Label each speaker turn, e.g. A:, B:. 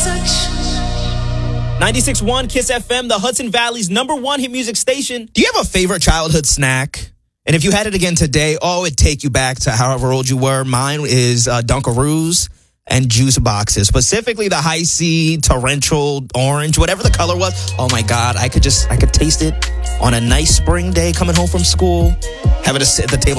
A: 96.1 Kiss FM, the Hudson Valley's #1 hit music station.
B: Do you have a favorite childhood snack? And if you had it again today, it'd take you back to however old you were. Mine is Dunkaroos and juice boxes, specifically the high C, torrential, orange, whatever the color was. Oh my God, I could taste it on a nice spring day coming home from school, having to sit at the table